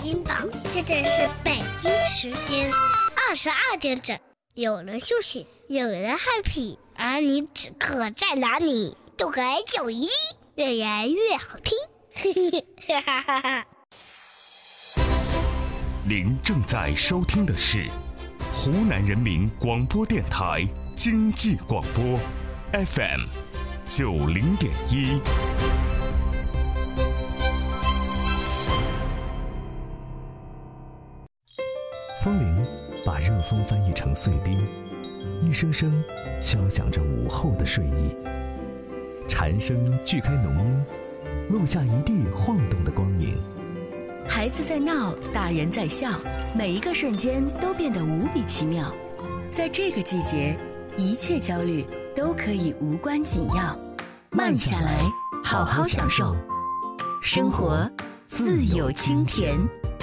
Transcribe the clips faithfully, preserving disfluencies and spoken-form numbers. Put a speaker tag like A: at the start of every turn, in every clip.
A: 京岛，现在是北京时间二十二点整。有人休息，有人 happy， 而你此刻在哪里？都和九一越来越好听。
B: 您正在收听的是湖南人民广播电台经济广播 F M 九零点一。
C: 风铃把热风翻译成碎冰，一声声敲响着午后的睡意。蝉声锯开浓荫，录下一地晃动的光影。
D: 孩子在闹，大人在笑，每一个瞬间都变得无比奇妙。在这个季节，一切焦虑都可以无关紧要。慢下来，好好享受生活，自有清甜。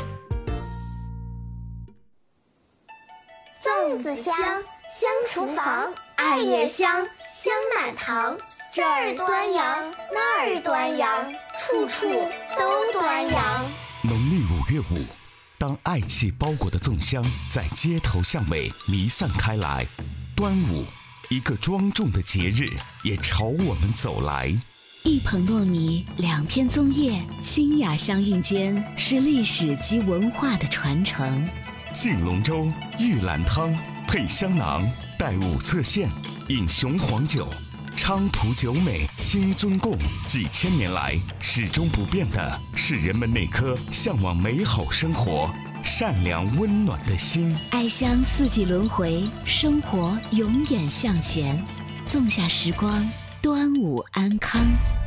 E: 粽子香，香厨房，爱也香，香满堂。这儿端阳，那儿端阳，处处都端阳。
B: 农历五月五，当爱气包裹的粽香在街头巷尾弥散开来，端午，一个庄重的节日也朝我们走来。
D: 一捧糯米，两片粽叶，清雅相映间是历史及文化的传承。
B: 敬龙舟，玉兰汤，配香囊，带五色线，饮雄黄酒。菖蒲酒美，清尊贡，几千年来始终不变的是人们那颗向往美好生活、善良温暖的心。
D: 爱香四季轮回，生活永远向前。粽下时光，端午安康。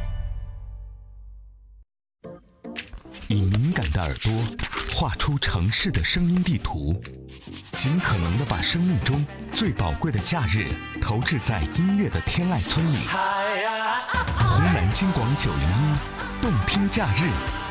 B: 以敏感的耳朵画出城市的声音地图，尽可能地把生命中最宝贵的假日投掷在音乐的天籁村里。湖南金广九零一，动听假日。